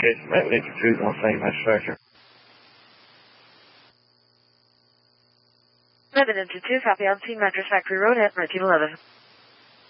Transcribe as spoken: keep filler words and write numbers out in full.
Case Matt Leader two, one same manufacturer. Evidence two, copy on scene, Mattress Factory Road at nineteen eleven.